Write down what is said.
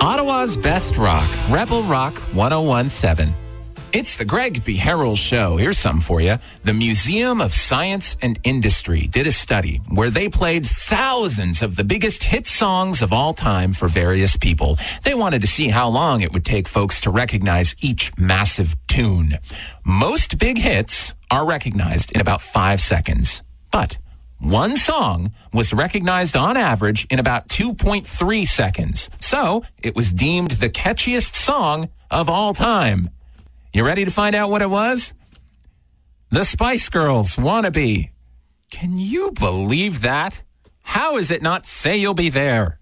Ottawa's best rock, Rebel Rock 1017. It's the Greg B. Harrell Show. Here's something for you. The Museum of Science and Industry did a study where they played thousands of the biggest hit songs of all time for various people. They wanted to see how long it would take folks to recognize each massive tune. Most big hits are recognized in about 5 seconds, but one song was recognized on average in about 2.3 seconds. So it was deemed the catchiest song of all time. You ready to find out what it was? The Spice Girls, Wannabe. Can you believe that? How is it not Say You'll Be There?